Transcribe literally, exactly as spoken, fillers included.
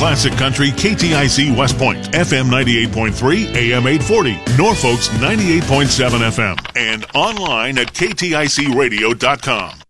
Classic Country K T I C West Point, F M ninety-eight point three, A M eight forty, Norfolk's ninety-eight point seven F M, and online at K T I C radio dot com.